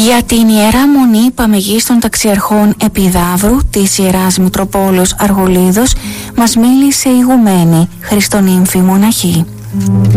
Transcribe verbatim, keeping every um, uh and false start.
Για την Ιερά Μονή Παμεγής των Ταξιαρχών Επιδαύρου της Ιεράς Μητροπόλεως Αργολίδος μας μίλησε η ηγουμένη Χριστονύμφη Μοναχή.